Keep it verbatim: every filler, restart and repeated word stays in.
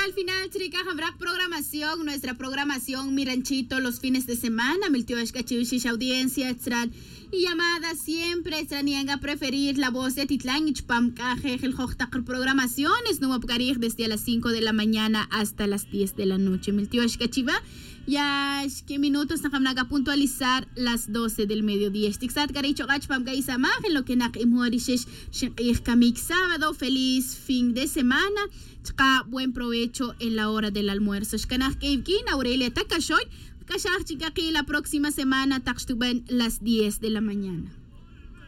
al final, chicas, habrá programación, nuestra programación Miranchito los fines de semana, Miltiwashkachivishish audiencia, etcétera. Y llamadas siempre, extrañan a preferir la voz de Titlán y Chpamkaje, el Hochtakr programaciones, no apgarir desde las cinco de la mañana hasta las diez de la noche. Miltiwashkachiva, ya que minutos na puntualizar las doce del mediodía. Stixat Garicho Gachpam Gaisamaj, en lo que nak imuarishish Kamik sábado, feliz fin de semana. Buen provecho en la hora del almuerzo. Shkanaj Keivkin, Aurelia Takashoy. Kashach Chikaki la próxima semana, Takshtuben las diez de la mañana.